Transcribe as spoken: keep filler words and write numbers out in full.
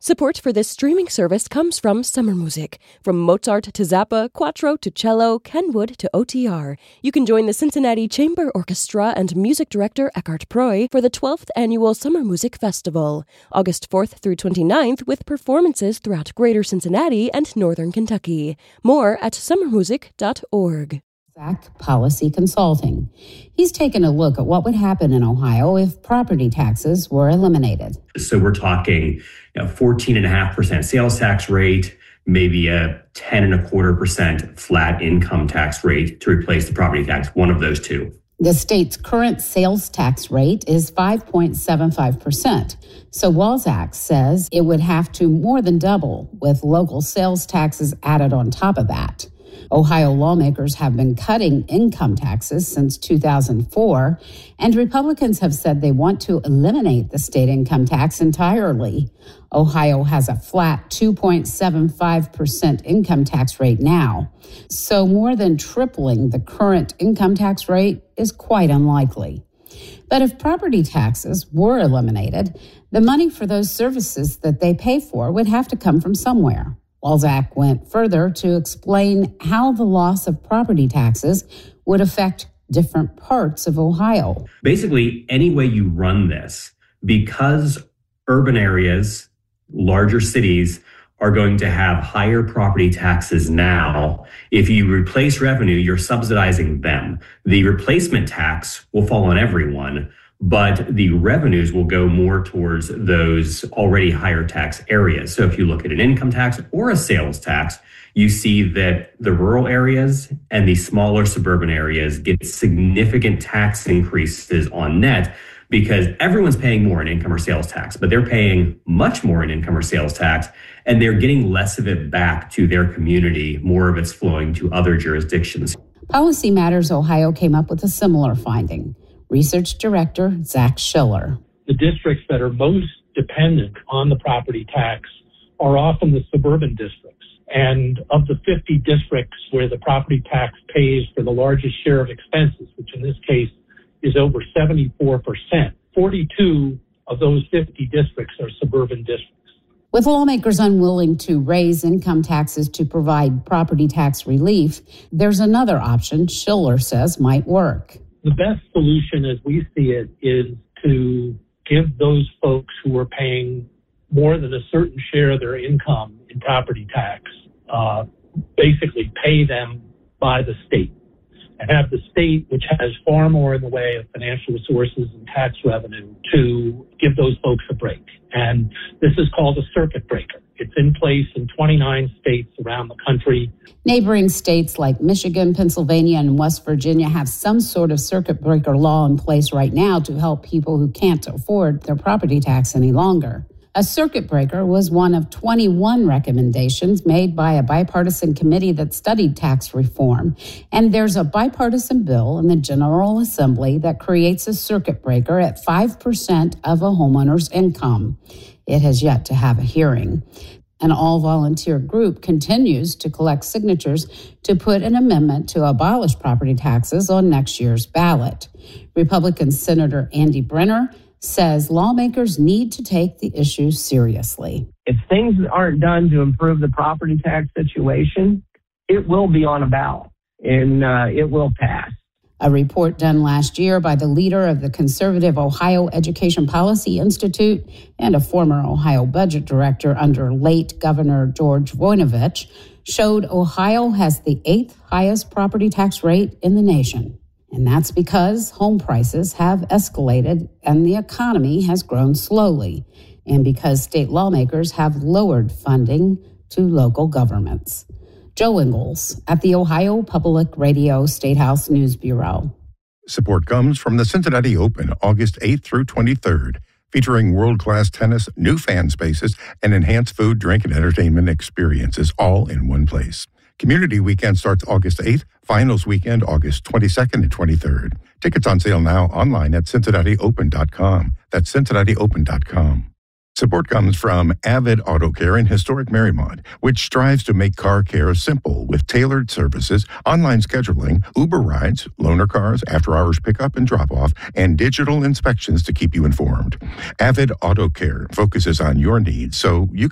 Support for this streaming service comes from Summer Music. From Mozart to Zappa, Quattro to cello, Kenwood to O T R. You can join the Cincinnati Chamber Orchestra and music director Eckhart Proy for the twelfth Annual Summer Music Festival, August fourth through twenty-ninth, with performances throughout Greater Cincinnati and Northern Kentucky. More at summer music dot org. Zach Policy Consulting. He's taken a look at what would happen in Ohio if property taxes were eliminated. So we're talking you know, fourteen point five percent sales tax rate, maybe a ten and a quarter percent flat income tax rate to replace the property tax, one of those two. The state's current sales tax rate is five point seven five percent. So Walczak says it would have to more than double with local sales taxes added on top of that. Ohio lawmakers have been cutting income taxes since two thousand four, and Republicans have said they want to eliminate the state income tax entirely. Ohio has a flat two point seven five percent income tax rate now, so more than tripling the current income tax rate is quite unlikely. But if property taxes were eliminated, the money for those services that they pay for would have to come from somewhere. Walczak went further to explain how the loss of property taxes would affect different parts of Ohio. Basically, any way you run this, because urban areas, larger cities, are going to have higher property taxes now, if you replace revenue, you're subsidizing them. The replacement tax will fall on everyone, but the revenues will go more towards those already higher tax areas. So if you look at an income tax or a sales tax, you see that the rural areas and the smaller suburban areas get significant tax increases on net because everyone's paying more in income or sales tax, but they're paying much more in income or sales tax, and they're getting less of it back to their community. More of it's flowing to other jurisdictions. Policy Matters Ohio came up with a similar finding. Research Director Zach Schiller. The districts that are most dependent on the property tax are often the suburban districts. And of the fifty districts where the property tax pays for the largest share of expenses, which in this case is over seventy-four percent, forty-two of those fifty districts are suburban districts. With lawmakers unwilling to raise income taxes to provide property tax relief, there's another option Schiller says might work. The best solution as we see it is to give those folks who are paying more than a certain share of their income in property tax, uh, basically pay them by the state, and have the state, which has far more in the way of financial resources and tax revenue, to give those folks a break. And this is called a circuit breaker. It's in place in twenty-nine states around the country. Neighboring states like Michigan, Pennsylvania, and West Virginia have some sort of circuit breaker law in place right now to help people who can't afford their property tax any longer. A circuit breaker was one of twenty-one recommendations made by a bipartisan committee that studied tax reform. And there's a bipartisan bill in the General Assembly that creates a circuit breaker at five percent of a homeowner's income. It has yet to have a hearing. An all-volunteer group continues to collect signatures to put an amendment to abolish property taxes on next year's ballot. Republican Senator Andy Brenner says lawmakers need to take the issue seriously. If things aren't done to improve the property tax situation, it will be on a ballot, and uh, it will pass. A report done last year by the leader of the conservative Ohio Education Policy Institute and a former Ohio budget director under late Governor George Voinovich showed Ohio has the eighth highest property tax rate in the nation. And that's because home prices have escalated and the economy has grown slowly, and because state lawmakers have lowered funding to local governments. Joe Ingles at the Ohio Public Radio Statehouse News Bureau. Support comes from the Cincinnati Open, August eighth through twenty-third, featuring world-class tennis, new fan spaces, and enhanced food, drink, and entertainment experiences all in one place. Community Weekend starts August eighth, Finals Weekend August twenty-second and twenty-third. Tickets on sale now online at cincinnati open dot com. That's cincinnati open dot com. Support comes from Avid Auto Care in historic Marymount, which strives to make car care simple with tailored services, online scheduling, Uber rides, loaner cars, after-hours pickup and drop-off, and digital inspections to keep you informed. Avid Auto Care focuses on your needs so you